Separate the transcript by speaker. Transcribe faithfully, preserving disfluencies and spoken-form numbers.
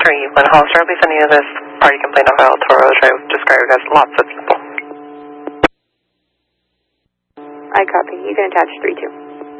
Speaker 1: three, when Hollister will be sending you this party complaint of El Toro, which I've described as lots of people.
Speaker 2: I copy. You can attach three two.